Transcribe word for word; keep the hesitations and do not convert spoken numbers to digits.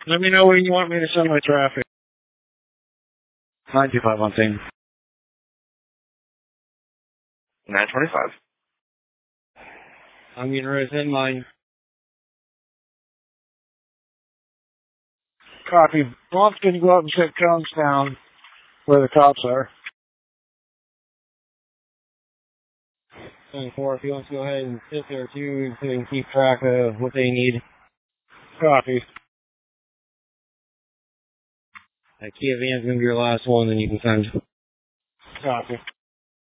Let me know when you want me to send my traffic. nine two five on scene. nine twenty-five. I'm getting ready to send mine. Copy. Blunt's going to go up and set cones down where the cops are. And four, if you want to go ahead and sit there too, so you can keep track of what they need. Copy. That Kia van's going to be your last one, then you can send. Copy.